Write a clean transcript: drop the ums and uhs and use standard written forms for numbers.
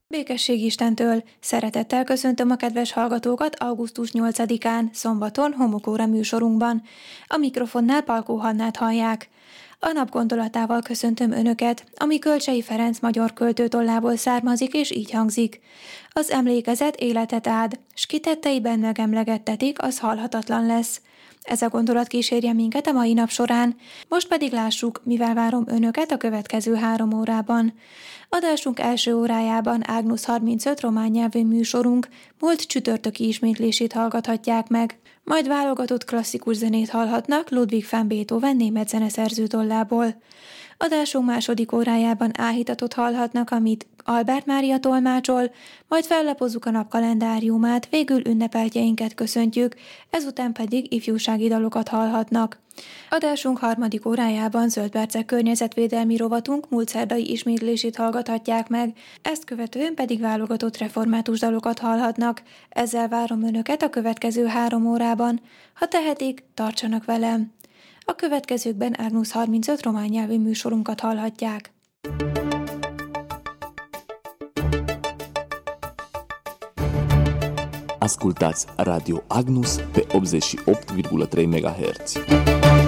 Békesség Istentől! Szeretettel köszöntöm a kedves hallgatókat augusztus 8-án, szombaton Homokóra műsorunkban. A mikrofonnál Palkó Hannát hallják. A nap gondolatával köszöntöm Önöket, ami Kölcsey Ferenc magyar költő tollából származik, és így hangzik. Az emlékezet életet áld, s ki tetteiben megemlegettetik, az halhatatlan lesz. Ez a gondolat kísérje minket a mai nap során. Most pedig lássuk, mivel várom Önöket a következő 3 órában. Adásunk első órájában Ágnusz 35 román nyelvű műsorunk múlt csütörtöki ismétlését hallgathatják meg, majd válogatott klasszikus zenét hallhatnak Ludwig van Beethoven német zeneszerző tollából. Adásunk második órájában áhítatot hallhatnak, amit Albert Mária tolmácsol, majd fellapozzuk a nap kalendáriumát, végül ünnepeltjeinket köszöntjük, ezután pedig ifjúsági dalokat hallhatnak. Adásunk harmadik órájában Zöld Percek környezetvédelmi rovatunk múlt szerdai ismétlését hallgathatják meg, ezt követően pedig válogatott református dalokat hallhatnak. Ezzel várom Önöket a következő 3 órában. Ha tehetik, tartsanak velem! A következőkben Ágnusz 35 román nyelvű műsorunkat hallhatják. Ascultați Radio Agnus pe 88,3 MHz.